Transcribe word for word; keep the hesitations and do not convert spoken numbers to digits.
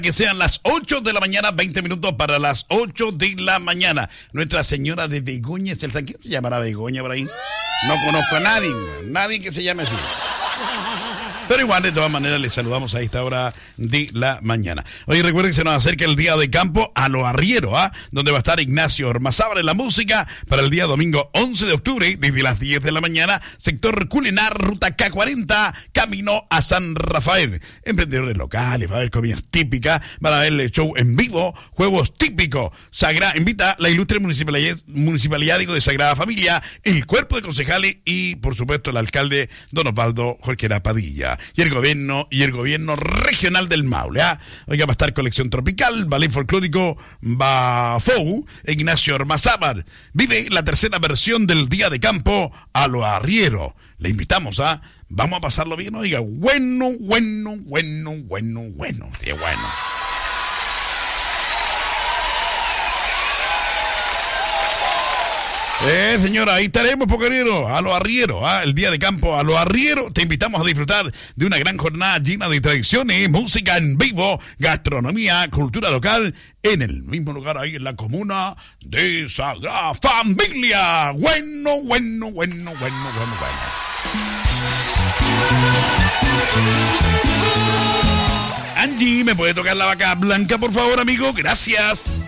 Que sean las ocho de la mañana, veinte minutos para las ocho de la mañana. Nuestra Señora de Begoña, ¿quién se llamará Begoña por ahí? No conozco a nadie, nadie que se llame así. Pero igual, de todas maneras, les saludamos a esta hora de la mañana. Oye, recuerden que se nos acerca el día de campo a Lo Arriero, ¿ah? ¿eh? Donde va a estar Ignacio Ormazábal en la música para el día domingo once de octubre, desde las diez de la mañana, sector Culinar, ruta K cuarenta, camino a San Rafael. Emprendedores locales, va a haber comidas típicas, van a haber el show en vivo, juegos típicos. Sagra, invita la ilustre municipalidad, municipalidad digo, de Sagrada Familia, el cuerpo de concejales y, por supuesto, el alcalde Don Osvaldo Jorquera Padilla. Y el gobierno y el gobierno regional del Maule. ¿eh? Oiga, va a estar Colección Tropical, Ballet Folclórico Bafou, Ignacio Ormazábal. Vive la tercera versión del Día de Campo a Lo Arriero. Le invitamos a, ¿eh? Vamos a pasarlo bien, oiga, bueno, bueno, bueno, bueno, bueno, sí, bueno. Eh, señora, ahí estaremos, Pocarero, a Lo Arriero, ¿ah? El Día de Campo a Lo Arriero. Te invitamos a disfrutar de una gran jornada llena de tradiciones, música en vivo, gastronomía, cultura local, en el mismo lugar ahí en la comuna de Sagrada Familia. Bueno, bueno, bueno, bueno, bueno, bueno. Angie, ¿me puede tocar la vaca blanca, por favor, amigo? Gracias.